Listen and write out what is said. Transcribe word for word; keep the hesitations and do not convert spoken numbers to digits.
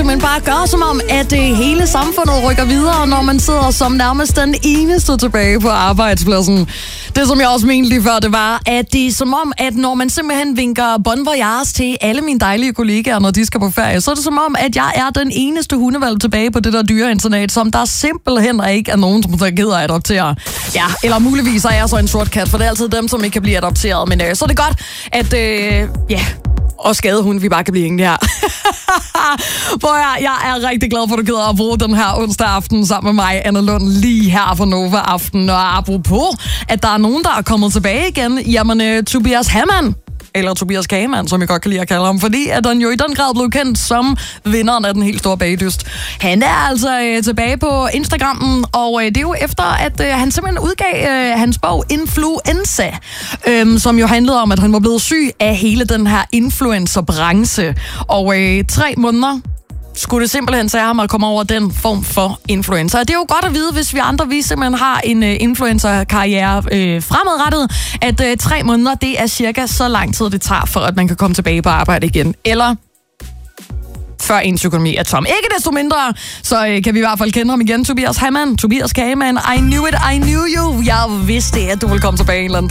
simpelthen bare gøre som om, at det hele samfundet rykker videre, når man sidder som nærmest den eneste tilbage på arbejdspladsen. Det, som jeg også mente lige før, det var, at det er som om, at når man simpelthen vinker bon voyage til alle mine dejlige kollegaer, når de skal på ferie, så er det som om, at jeg er den eneste hundevalg tilbage på det der dyreinternat, som der simpelthen ikke er nogen, som der gider at adoptere. Ja, eller muligvis er jeg så en sort kat, for det er altid dem, som ikke kan blive adopteret. Men øh, så er det godt, at øh, ja, og skadehunde, vi bare kan blive enige her. Hvor jeg, jeg er rigtig glad for, at du gider at bruge den her onsdag aften sammen med mig, Anne Lund, lige her på Nova Aften. Og apropos, at der er nogen, der er kommet tilbage igen, jamen øh, Tobias Hamann, eller Tobias Kagemann, som jeg godt kan lide at kalde ham, fordi at han jo i den grad blev kendt som vinderen af den helt store bagdyst. Han er altså øh, tilbage på Instagrammen, og øh, det er jo efter, at øh, han simpelthen udgav øh, hans bog Influenza, øh, som jo handlede om, at han var blevet syg af hele den her influencerbranche. Og øh, tre måneder skulle det simpelthen tage ham at komme over den form for influencer. Det er jo godt at vide, hvis vi andre vi simpelthen har en uh, influencer-karriere uh, fremadrettet, at uh, tre måneder, det er cirka så lang tid, det tager, for at man kan komme tilbage på arbejde igen. Eller før ens økonomi er tom. Ikke desto mindre, så uh, kan vi i hvert fald kende ham igen. Tobias Hamann, Tobias Kagemann. I knew it, I knew you. Jeg vidste, at du ville komme tilbage en eller anden